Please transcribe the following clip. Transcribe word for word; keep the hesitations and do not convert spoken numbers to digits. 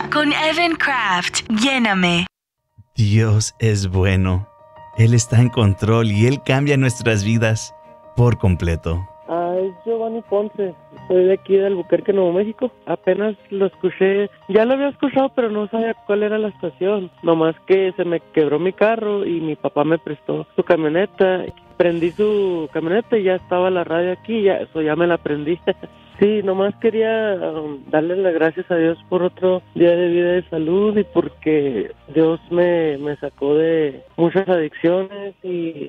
Con Evan Craft, lléname. Dios es bueno. Él está en control y Él cambia nuestras vidas por completo. Ah, es Giovanni Ponce. Soy de aquí de Albuquerque, Nuevo México. Apenas lo escuché. Ya lo había escuchado, pero no sabía cuál era la estación. Nomás que se me quebró mi carro y mi papá me prestó su camioneta. Prendí su camioneta y ya estaba la radio aquí. Ya, eso ya me la prendí. Sí, nomás quería um, darle las gracias a Dios por otro día de vida de salud y porque Dios me, me sacó de muchas adicciones y